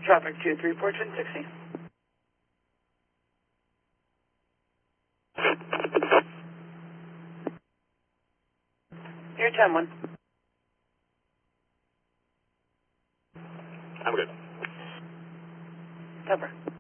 Traffic 234, 1060. You're 10-1. I'm good. Over.